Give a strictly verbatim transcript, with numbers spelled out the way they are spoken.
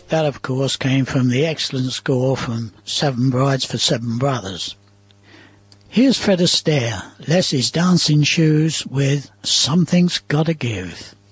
That, of course, came from the excellent score from Seven Brides for Seven Brothers. Here's Fred Astaire, Leslie's Dancing Shoes with Something's Gotta Give.